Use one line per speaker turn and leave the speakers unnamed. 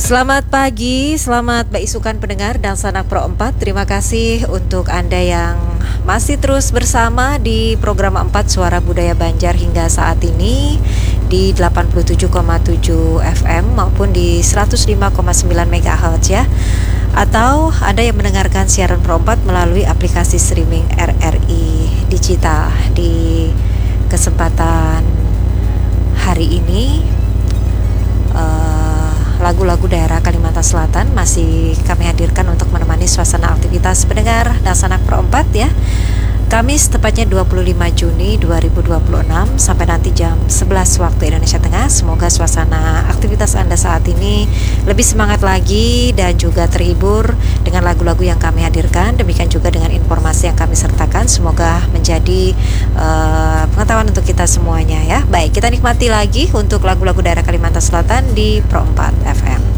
Selamat pagi, selamat beisukan pendengar dan sanak Pro 4. Terima kasih untuk Anda yang masih terus bersama di program 4 Suara Budaya Banjar hingga saat ini di 87,7 FM maupun di 105,9 MHz ya. Atau Anda yang mendengarkan siaran Pro 4 melalui aplikasi streaming RRI Digital. Di kesempatan hari ini lagu-lagu daerah Kalimantan Selatan masih kami hadirkan untuk menemani suasana aktivitas pendengar dan sanak Pro 4 ya. Kamis tepatnya 25 Juni 2026 sampai nanti jam 11 waktu Indonesia Tengah. Semoga suasana aktivitas Anda saat ini lebih semangat lagi dan juga terhibur dengan lagu-lagu yang kami hadirkan. Demikian juga dengan informasi yang kami sertakan. Semoga menjadi pengetahuan untuk kita semuanya ya. Baik, kita nikmati lagi untuk lagu-lagu daerah Kalimantan Selatan di Pro 4 FM.